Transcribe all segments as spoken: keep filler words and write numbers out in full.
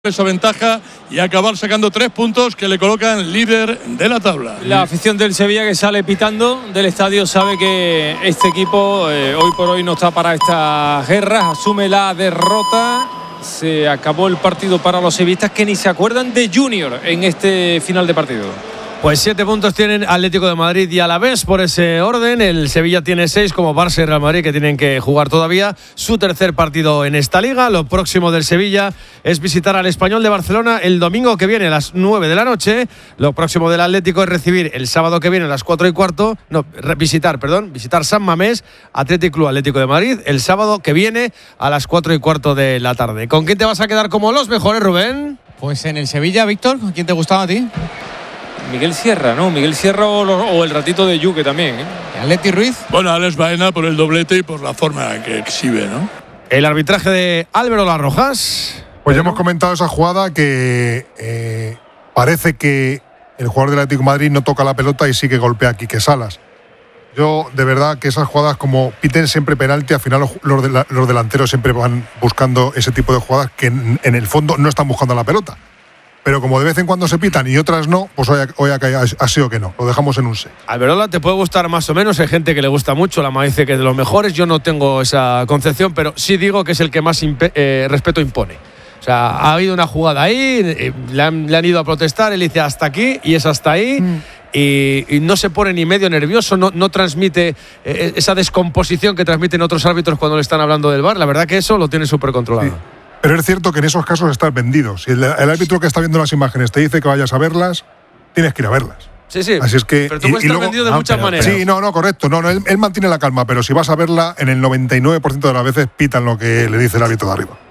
esa ventaja y acabar sacando tres puntos que le colocan líder de la tabla. La afición del Sevilla que sale pitando del estadio sabe que este equipo eh, hoy por hoy no está para estas guerras, asume la derrota. Se acabó el partido para los sevillistas que ni se acuerdan de Junior en este final de partido. Pues siete puntos tienen Atlético de Madrid y Alavés por ese orden. El Sevilla tiene seis, como Barça y Real Madrid, que tienen que jugar todavía su tercer partido en esta liga. Lo próximo del Sevilla es visitar al Español de Barcelona el domingo que viene a las nueve de la noche. Lo próximo del Atlético es recibir el sábado que viene a las cuatro y cuarto. No, visitar, perdón, visitar San Mamés, Athletic Club Atlético de Madrid, el sábado que viene a las cuatro y cuarto de la tarde. ¿Con quién te vas a quedar como los mejores, Rubén? Pues en el Sevilla, Víctor. ¿Con quién te gustaba a ti? Miguel Sierra, ¿no? Miguel Sierra o, o el ratito de Yuque también, ¿eh? Atleti Ruiz. Bueno, Alex Baena por el doblete y por la forma que exhibe, ¿no? El arbitraje de Álvaro Las Rojas. Pues ya hemos comentado esa jugada que eh, parece que el jugador del Atlético de Madrid no toca la pelota y sí que golpea a Quique Salas. Yo, de verdad, que esas jugadas, como piten siempre penalti, al final los, los, de la, los delanteros siempre van buscando ese tipo de jugadas que en, en el fondo no están buscando la pelota. Pero como de vez en cuando se pitan y otras no, pues hoy, hoy ha sido que no. Lo dejamos en un seis. Alberola te puede gustar más o menos. Hay gente que le gusta mucho. La dice que es de los mejores. Yo no tengo esa concepción, pero sí digo que es el que más impe- eh, respeto impone. O sea, ha habido una jugada ahí, eh, le, han, le han ido a protestar, él dice hasta aquí y es hasta ahí. Mm. Y, y no se pone ni medio nervioso, no, no transmite eh, esa descomposición que transmiten otros árbitros cuando le están hablando del V A R. La verdad que eso lo tiene súper controlado. Sí. Pero es cierto que en esos casos estás vendido. Si el, el árbitro que está viendo las imágenes te dice que vayas a verlas, tienes que ir a verlas. Sí, sí. Así es que, pero tú puedes estar vendido de ah, muchas pero, maneras. Sí, no, no, correcto. No, no, él, él mantiene la calma, pero si vas a verla, en el noventa y nueve por ciento de las veces pitan lo que le dice el árbitro de arriba.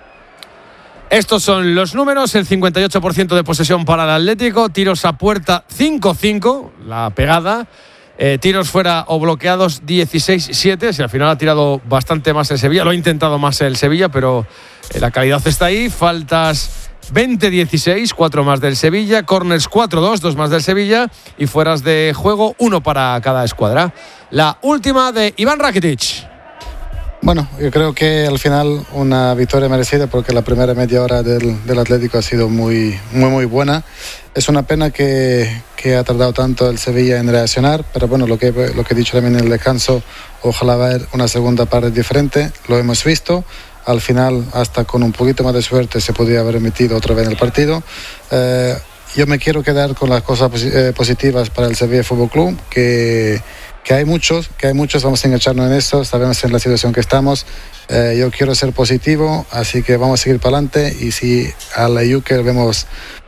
Estos son los números: el cincuenta y ocho por ciento de posesión para el Atlético, tiros a puerta cinco cinco, la pegada. Eh, tiros fuera o bloqueados dieciséis siete, si al final ha tirado bastante más el Sevilla, lo ha intentado más el Sevilla, pero eh, la calidad está ahí. Faltas veinte dieciséis, cuatro más del Sevilla, corners cuatro dos, dos más del Sevilla y fueras de juego uno para cada escuadra. La última de Iván Rakitic. Bueno, yo creo que al final una victoria merecida porque la primera media hora del, del Atlético ha sido muy, muy, muy buena. Es una pena que, que ha tardado tanto el Sevilla en reaccionar, pero bueno, lo que, lo que he dicho también en el descanso, ojalá ver una segunda parte diferente, lo hemos visto. Al final, hasta con un poquito más de suerte, se podría haber metido otra vez en el partido. Eh, yo me quiero quedar con las cosas positivas para el Sevilla Fútbol Club, que... que hay muchos, que hay muchos, vamos a engancharnos en eso, sabemos en la situación que estamos, eh, yo quiero ser positivo, así que vamos a seguir para adelante y si a la Juker vemos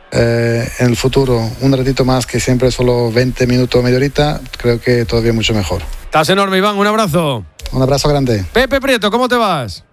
eh, en el futuro un ratito más, que siempre es solo veinte minutos o media horita, creo que todavía mucho mejor. Estás enorme, Iván, un abrazo. Un abrazo grande. Pepe Prieto, ¿cómo te vas?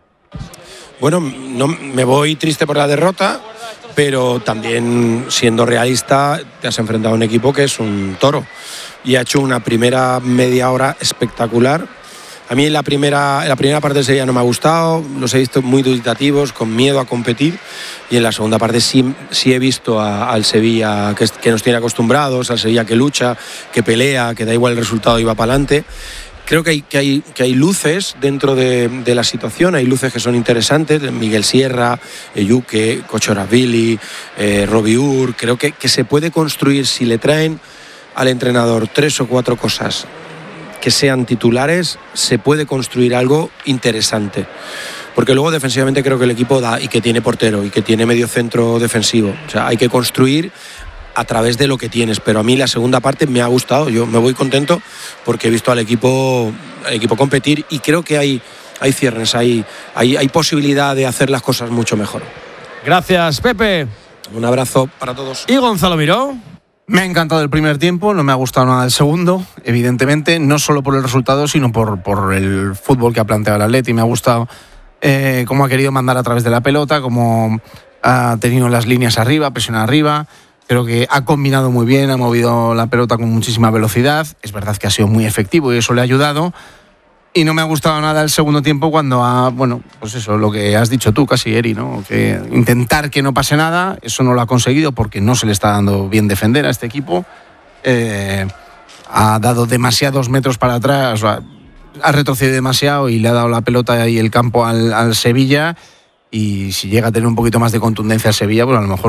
Bueno, no, me voy triste por la derrota, pero también siendo realista te has enfrentado a un equipo que es un toro y ha hecho una primera media hora espectacular. A mí la primera, la primera parte de Sevilla no me ha gustado, los he visto muy dubitativos, con miedo a competir, y en la segunda parte sí, sí he visto a, al Sevilla que, que nos tiene acostumbrados, al Sevilla que lucha, que pelea, que da igual el resultado y va para adelante. Creo que hay, que, hay, que hay luces dentro de, de la situación, hay luces que son interesantes, Miguel Sierra, Yuque, Kochoravili, eh, Robiur. Creo que, que se puede construir si le traen al entrenador tres o cuatro cosas que sean titulares, se puede construir algo interesante. Porque luego defensivamente creo que el equipo da, y que tiene portero y que tiene medio centro defensivo. O sea, hay que construir a través de lo que tienes, pero a mí la segunda parte me ha gustado, yo me voy contento porque he visto al equipo, al equipo competir y creo que hay, hay cierres, hay, hay, hay posibilidad de hacer las cosas mucho mejor. Gracias, Pepe. Un abrazo para todos. ¿Y Gonzalo Miró? Me ha encantado el primer tiempo, no me ha gustado nada el segundo, evidentemente, no solo por el resultado, sino por, por el fútbol que ha planteado el Atleti. Me ha gustado eh, cómo ha querido mandar a través de la pelota, cómo ha tenido las líneas arriba, presionar arriba. Creo que ha combinado muy bien, ha movido la pelota con muchísima velocidad. Es verdad que ha sido muy efectivo y eso le ha ayudado. Y no me ha gustado nada el segundo tiempo cuando ha, bueno, pues eso, lo que has dicho tú casi, Eri, ¿no? Que intentar que no pase nada, eso no lo ha conseguido porque no se le está dando bien defender a este equipo. Eh, ha dado demasiados metros para atrás, o sea, ha retrocedido demasiado y le ha dado la pelota y el campo al, al Sevilla. y si llega a tener un poquito más de contundencia el Sevilla, pues a lo mejor